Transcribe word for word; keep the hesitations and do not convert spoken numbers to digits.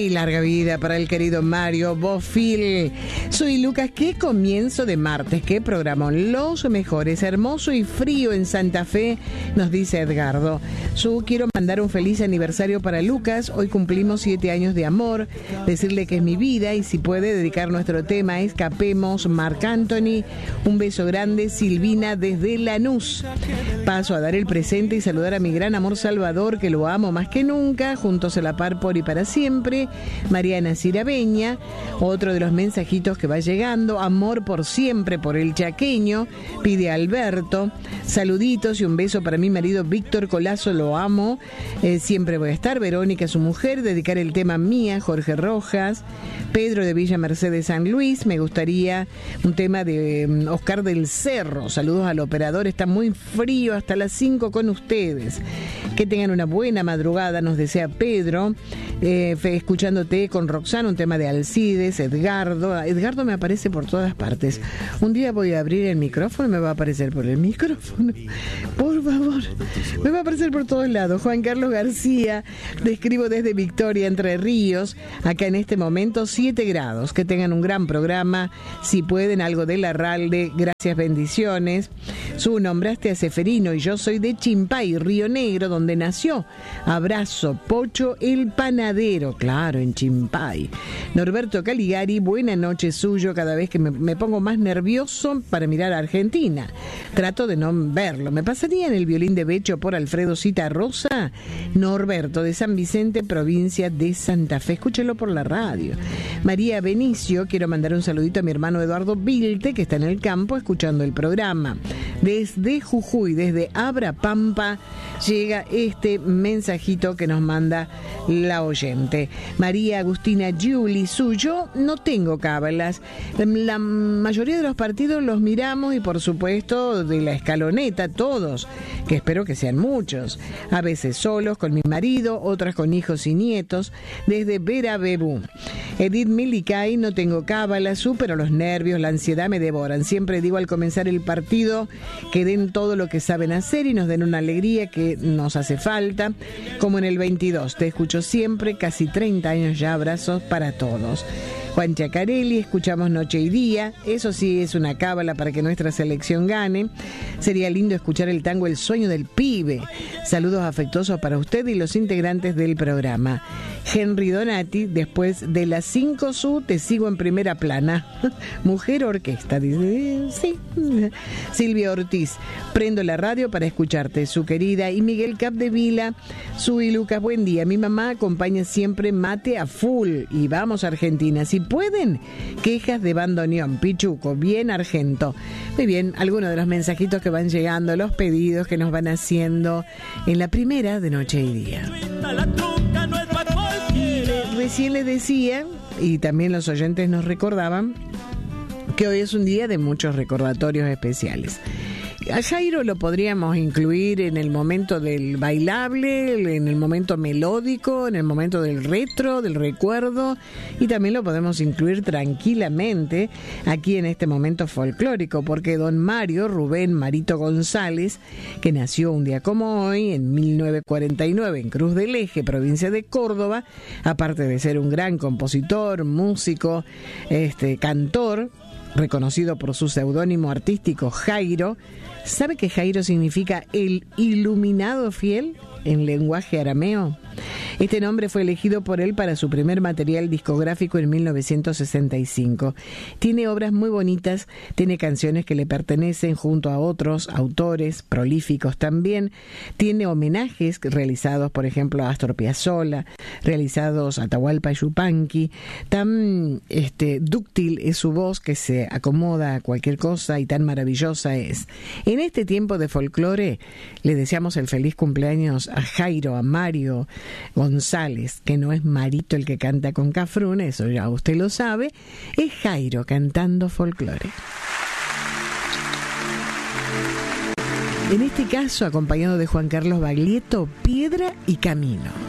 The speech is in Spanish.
Y larga vida para el querido Mario Bofil. Soy Lucas. Qué comienzo de martes, qué programón. Los mejores, hermoso y frío en Santa Fe, nos dice Edgardo. Yo quiero mandar un feliz aniversario para Lucas. Hoy cumplimos siete años de amor. Decirle que es mi vida y si puede dedicar nuestro tema a Escapemos, Marc Anthony. Un beso grande, Silvina desde Lanús. Paso a dar el presente y saludar a mi gran amor Salvador, que lo amo más que nunca. Juntos a la par, por y para siempre. Mariana Cirabeña, otro de los mensajitos que va llegando. Amor por siempre por el chaqueño, pide Alberto. Saluditos y un beso para mi marido Víctor Colazo, lo amo. Eh, siempre voy a estar. Verónica, su mujer. Dedicar el tema Mía, Jorge Rojas. Pedro de Villa Mercedes San Luis. Me gustaría un tema de um, Oscar del Cerro. Saludos al operador. Está muy frío hasta las cinco con ustedes. Que tengan una buena madrugada, nos desea Pedro. Eh, escuchándote con Roxana, un tema de Alcides, Edgardo. Edgardo me aparece por todas partes. Un día voy a abrir el micrófono y me va a aparecer por el micrófono. Por favor, me va a aparecer por todos lados. Juan Carlos García, te escribo desde Victoria, Entre Ríos. Acá en este momento siete grados. Que tengan un gran programa. Si pueden, algo de Larralde. Gracias, bendiciones. Su nombraste a Seferino y yo soy de Chimpay, Río Negro, donde nació. Abrazo, Pocho el panadero, claro, en Chimpay. Norberto Caligari, buena noche suyo. Cada vez que me, me pongo más nervioso para mirar a Argentina, trato de no verlo. ¿Me pasaría en el violín de Becho por Alfredo Citarrosa? Norberto de San Vicente, provincia de Santa Fe. Escúchelo por la radio. María Benicio, quiero mandar un saludito a mi hermano Eduardo Vilte, que está en el campo escuchando el programa. Desde Jujuy, desde Abra Pampa, llega este mensajito que nos manda la oyente. María Agustina Giuli, suyo, no tengo cábalas. La mayoría de los partidos los miramos y por supuesto de la escaloneta, todos, que espero que sean muchos. A veces solos, con mi marido, otras con hijos y nietos, desde Vera Bebú. Edith Milicay, no tengo cábalas, pero los nervios, la ansiedad me devoran. Siempre digo al comenzar el partido que den todo lo que saben hacer y nos den una alegría que nos hace falta, como en el veintidós. Te escucho siempre, casi treinta años ya, abrazos para todos. Juan Chacarelli, escuchamos noche y día, eso sí es una cábala para que nuestra selección gane. Sería lindo escuchar el tango El Sueño del Pibe. Saludos afectuosos para usted y los integrantes del programa. Henry Donati, después de las cinco su, te sigo en primera plana. Mujer orquesta, dice, sí. Silvia Ortiz, prendo la radio para escucharte, su querida. Y Miguel Capdevila, su y Lucas, buen día. Mi mamá acompaña siempre mate a full y vamos a Argentina. Si pueden, quejas de bandoneón, Pichuco, bien argento. Muy bien, algunos de los mensajitos que van llegando, los pedidos que nos van haciendo en la primera de Noche y Día. Recién les decía, y también los oyentes nos recordaban, que hoy es un día de muchos recordatorios especiales. A Jairo lo podríamos incluir en el momento del bailable, en el momento melódico, en el momento del retro, del recuerdo, y también lo podemos incluir tranquilamente aquí en este momento folclórico, porque don Mario Rubén Marito González, que nació un día como hoy, en mil novecientos cuarenta y nueve, en Cruz del Eje, provincia de Córdoba, aparte de ser un gran compositor, músico, este, cantor, reconocido por su seudónimo artístico Jairo. ¿Sabe que Jairo significa el iluminado fiel en lenguaje arameo? Este nombre fue elegido por él para su primer material discográfico en mil novecientos sesenta y cinco. Tiene obras muy bonitas, tiene canciones que le pertenecen junto a otros autores prolíficos también. Tiene homenajes realizados, por ejemplo, a Astor Piazzolla, realizados a Atahualpa Yupanqui. Tan este, dúctil es su voz que se acomoda a cualquier cosa y tan maravillosa es. En este tiempo de folclore le deseamos el feliz cumpleaños a Jairo, a Mario González, que no es Marito el que canta con Cafrún, eso ya usted lo sabe, es Jairo cantando folclore. En este caso, acompañado de Juan Carlos Baglietto, Piedra y Camino.